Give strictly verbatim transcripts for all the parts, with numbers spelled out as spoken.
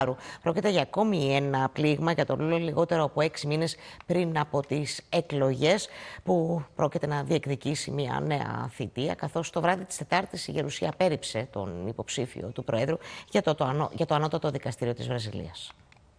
Πρόκειται για ακόμη ένα πλήγμα, για το λόγο λιγότερο από έξι μήνες πριν από τις εκλογές, που πρόκειται να διεκδικήσει μια νέα θητεία, καθώς το βράδυ της Τετάρτης η Γερουσία απέρριψε τον υποψήφιο του Προέδρου για το, το, για το Ανώτατο Δικαστήριο της Βραζιλίας.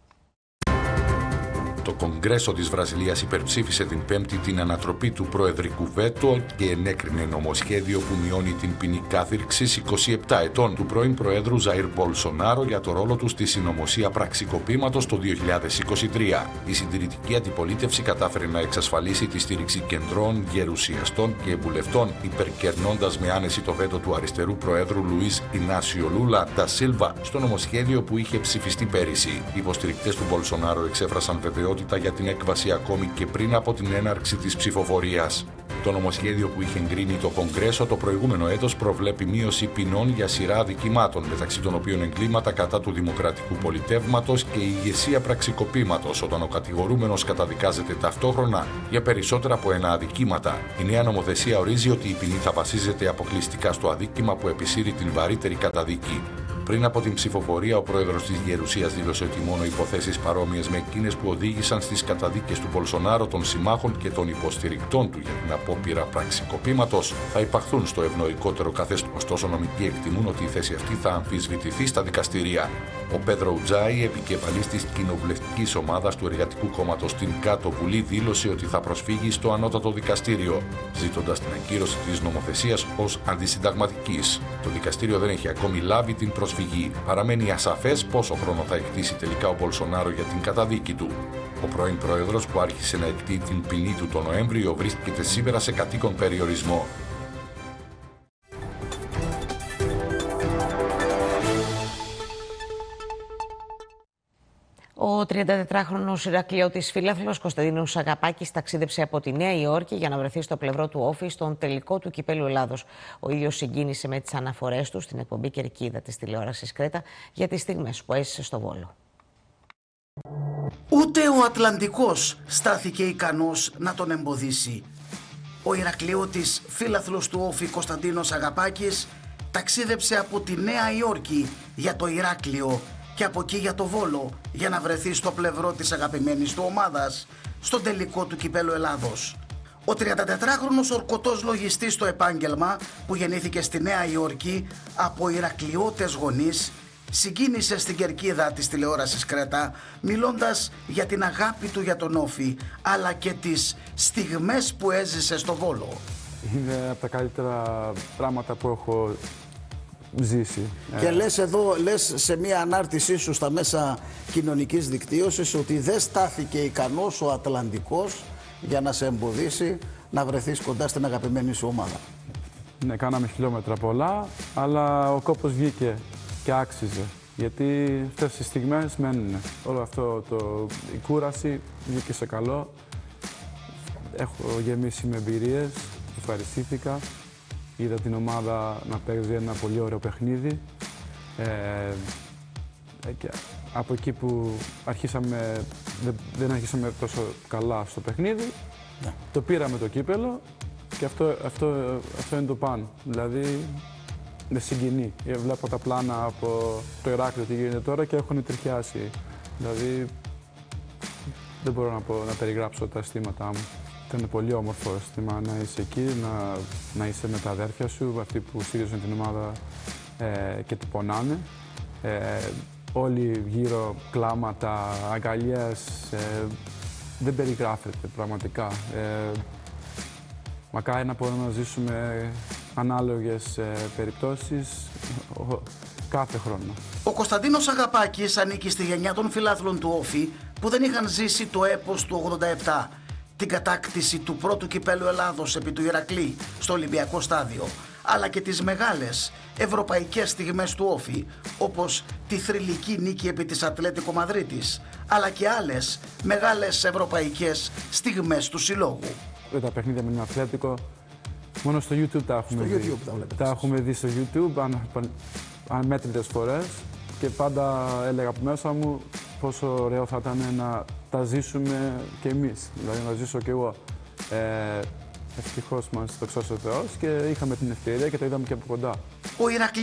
Το Κογκρέσο της Βραζιλίας υπερψήφισε την Πέμπτη την ανατροπή του προεδρικού βέτο και ενέκρινε νομοσχέδιο που μειώνει την ποινή κάθυρξης είκοσι επτά ετών του πρώην Προέδρου Ζαΐρ Μπολσονάρο για το ρόλο του στη συνωμοσία πραξικοπήματος το δύο χιλιάδες είκοσι τρία. Η συντηρητική αντιπολίτευση κατάφερε να εξασφαλίσει τη στήριξη κεντρών, γερουσιαστών και βουλευτών, υπερκερνώντας με άνεση το βέτο του αριστερού Προέδρου Λουίς Ινάσιο Λούλα ντα Σίλβα στο νομοσχέδιο που είχε ψηφιστεί πέρυσι. Οι υποστηρικτές του Μπολσονάρο εξέφρασαν βεβαιότητα για την έκβαση ακόμη και πριν από την έναρξη της ψηφοφορίας. Το νομοσχέδιο που είχε εγκρίνει το Κογκρέσο το προηγούμενο έτος προβλέπει μείωση ποινών για σειρά αδικημάτων, μεταξύ των οποίων εγκλήματα κατά του δημοκρατικού πολιτεύματος και η ηγεσία πραξικοπήματος, όταν ο κατηγορούμενος καταδικάζεται ταυτόχρονα για περισσότερα από ένα αδικήματα. Η νέα νομοθεσία ορίζει ότι η ποινή θα βασίζεται αποκλειστικά στο αδίκημα που επισύρει την βαρύτερη καταδίκη. Πριν από την ψηφοφορία, ο πρόεδρος της Γερουσίας δήλωσε ότι μόνο υποθέσεις παρόμοιες με εκείνες που οδήγησαν στις καταδίκες του Μπολσονάρο, των συμμάχων και των υποστηρικτών του για την απόπειρα πραξικοπήματος θα υπαχθούν στο ευνοϊκότερο καθεστώς. Ωστόσο, νομικοί εκτιμούν ότι η θέση αυτή θα αμφισβητηθεί στα δικαστήρια. Ο Πέδρο Ουτζάι, επικεφαλής της κοινοβουλευτικής ομάδας του Εργατικού Κόμματος στην Κάτω Βουλή, δήλωσε ότι θα προσφύγει στο Ανώτατο Δικαστήριο, ζητώντας την ακύρωση της νομοθεσίας ως αντισυνταγματικής. Το δικαστήριο δεν έχει ακόμη λάβει την προσφυγή. Παραμένει ασαφές πόσο χρόνο θα εκτίσει τελικά ο Μπολσονάρο για την καταδίκη του. Ο πρώην πρόεδρος, που άρχισε να εκτεί την ποινή του τον Νοέμβριο, βρίσκεται σήμερα σε κατοίκον περιορισμό. Ο τριαντατετράχρονος Ηρακλειώτης φίλαθλος Κωνσταντίνος Αγαπάκης ταξίδεψε από τη Νέα Υόρκη για να βρεθεί στο πλευρό του Όφη στον τελικό του Κυπέλλου Ελλάδος. Ο ίδιος συγκίνησε με τις αναφορές του στην εκπομπή Κερκίδα της τηλεόρασης Κρέτα για τις στιγμές που έζησε στο Βόλο. Ούτε ο Ατλαντικός στάθηκε ικανός να τον εμποδίσει. Ο Ηρακλειώτης φίλαθλος του Όφη Κωνσταντίνος Αγαπάκης ταξίδεψε από τη Νέα Υόρκη για το Ηράκλειο και από εκεί για το Βόλο για να βρεθεί στο πλευρό της αγαπημένης του ομάδας στον τελικό του Κυπέλλου Ελλάδος. Ο τριαντατετράχρονος ορκωτός λογιστής στο επάγγελμα, που γεννήθηκε στη Νέα Υόρκη από Ηρακλειώτες γονείς, συγκίνησε στην Κερκίδα της τηλεόρασης Κρέτα, μιλώντας για την αγάπη του για τον Όφη, αλλά και τις στιγμές που έζησε στο Βόλο. Είναι από τα καλύτερα πράγματα που έχω ζήσει. Και λες εδώ, λες σε μια ανάρτησή σου στα μέσα κοινωνικής δικτύωσης ότι δεν στάθηκε ικανός ο Ατλαντικός για να σε εμποδίσει να βρεθείς κοντά στην αγαπημένη σου ομάδα. Ναι, κάναμε χιλιόμετρα πολλά, αλλά ο κόπος βγήκε και άξιζε. Γιατί αυτές οι στιγμές μένουν. Όλο αυτό, το, η κούραση βγήκε σε καλό. Έχω γεμίσει με εμπειρίες, ευχαριστήθηκα. Είδα την ομάδα να παίζει ένα πολύ ωραίο παιχνίδι. Ε, και από εκεί που αρχίσαμε, δεν, δεν αρχίσαμε τόσο καλά στο παιχνίδι, yeah. το πήραμε το κύπελο και αυτό, αυτό, αυτό είναι το παν. Δηλαδή, με συγκινεί. Βλέπω τα πλάνα από το Ηράκλειο τι γίνεται τώρα και έχουν τριχιάσει. Δηλαδή, δεν μπορώ να, πω, να περιγράψω τα αισθήματά μου. Ήταν πολύ όμορφο αίσθημα να είσαι εκεί, να, να είσαι με τα αδέρφια σου, αυτοί που στηρίζουν την ομάδα ε, και την πονάνε. Ε, όλοι γύρω κλάματα, αγκαλιές, ε, δεν περιγράφεται πραγματικά. Ε, μακάρι να μπορούμε να ζήσουμε ανάλογες ε, περιπτώσεις ο, κάθε χρόνο. Ο Κωνσταντίνος Αγαπάκης ανήκει στη γενιά των φιλάθλων του Όφη που δεν είχαν ζήσει το έπος του ογδόντα επτά. Την κατάκτηση του πρώτου Κυπέλλου Ελλάδος επί του Ηρακλή στο Ολυμπιακό Στάδιο, αλλά και τις μεγάλες ευρωπαϊκές στιγμές του Όφη, όπως τη θρυλική νίκη επί της Ατλέτικο Μαδρίτης, αλλά και άλλες μεγάλες ευρωπαϊκές στιγμές του συλλόγου. Τα παιχνίδια με την Ατλέτικο μόνο στο YouTube τα έχουμε στο δει. YouTube τα, τα έχουμε δει στο YouTube ανμέτρητες φορές και πάντα έλεγα από μέσα μου πόσο ωραίο θα ήταν να τα ζήσουμε κι εμείς, δηλαδή να ζήσω κι εγώ. Ε, ευτυχώς μας το ξώσει ο Θεός και είχαμε την ευκαιρία και τα είδαμε και από κοντά. Ο